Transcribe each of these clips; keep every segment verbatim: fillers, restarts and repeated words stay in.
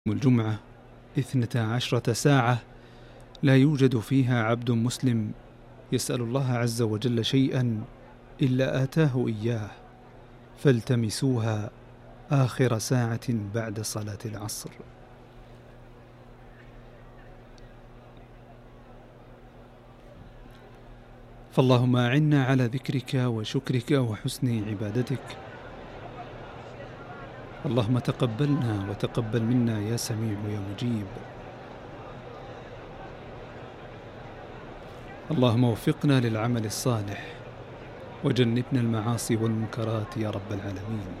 الجمعة اثنتا عشرة ساعة لا يوجد فيها عبد مسلم يسأل الله عز وجل شيئا إلا آتاه إياه، فالتمسوها آخر ساعة بعد صلاة العصر. فاللهم أعنا على ذكرك وشكرك وحسن عبادتك. اللهم تقبلنا وتقبل منا يا سميع يا مجيب. اللهم وفقنا للعمل الصالح وجنبنا المعاصي والمنكرات يا رب العالمين.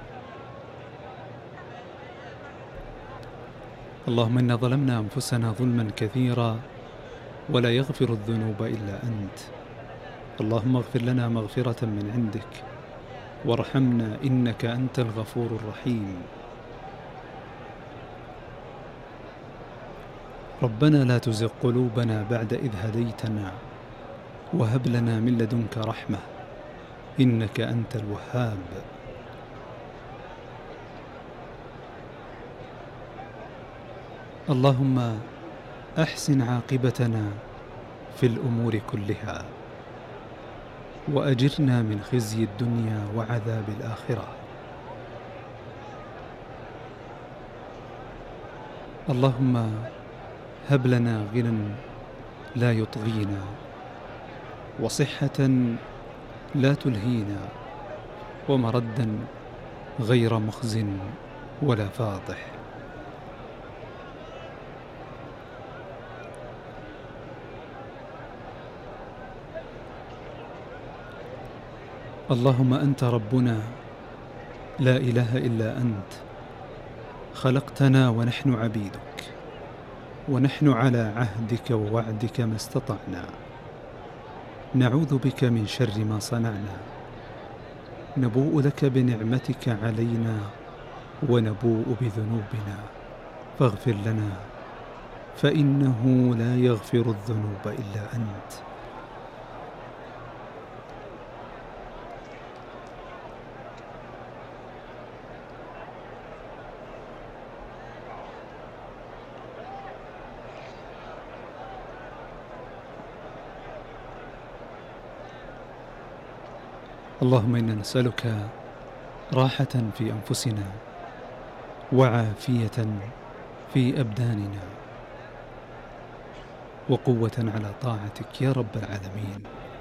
اللهم إنا ظلمنا أنفسنا ظلما كثيرا ولا يغفر الذنوب إلا أنت. اللهم اغفر لنا مغفرة من عندك وارحمنا إنك أنت الغفور الرحيم. ربنا لا تزغ قلوبنا بعد إذ هديتنا وهب لنا من لدنك رحمة إنك أنت الوهاب. اللهم أحسن عاقبتنا في الأمور كلها وأجرنا من خزي الدنيا وعذاب الآخرة. اللهم هب لنا غنى لا يطغينا وصحة لا تلهينا ومردا غير مخز ولا فاضح. اللهم أنت ربنا لا إله إلا أنت، خلقتنا ونحن عبيدك ونحن على عهدك ووعدك ما استطعنا، نعوذ بك من شر ما صنعنا، نبوء لك بنعمتك علينا ونبوء بذنوبنا فاغفر لنا فإنه لا يغفر الذنوب إلا أنت. اللهم إنا نسألك راحة في أنفسنا وعافية في أبداننا وقوة على طاعتك يا رب العالمين.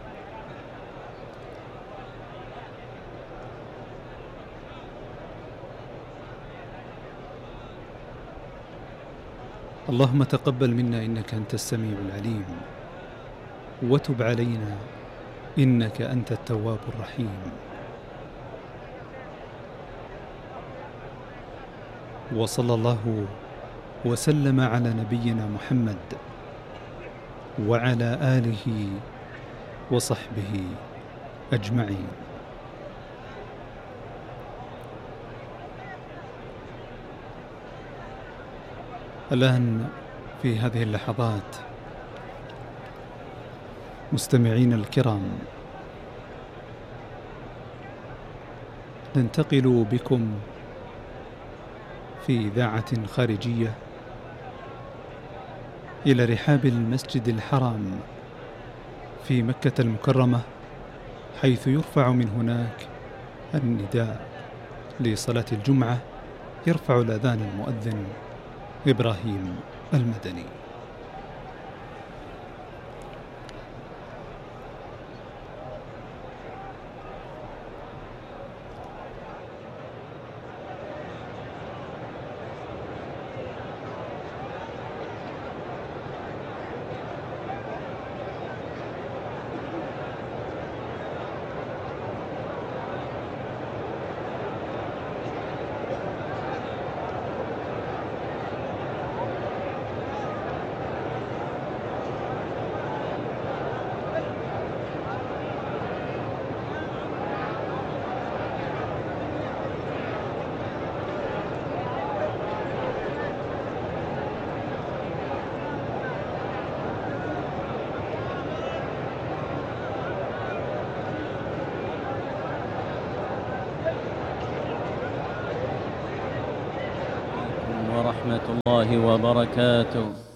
اللهم تقبل منا إنك أنت السميع العليم وتب علينا إنك أنت التواب الرحيم. وصلى الله وسلم على نبينا محمد وعلى آله وصحبه أجمعين. الآن في هذه اللحظات مستمعين الكرام ننتقل بكم في إذاعة خارجية إلى رحاب المسجد الحرام في مكة المكرمة، حيث يرفع من هناك النداء لصلاة الجمعة، يرفع الأذان المؤذن إبراهيم المدني. ورحمة الله وبركاته.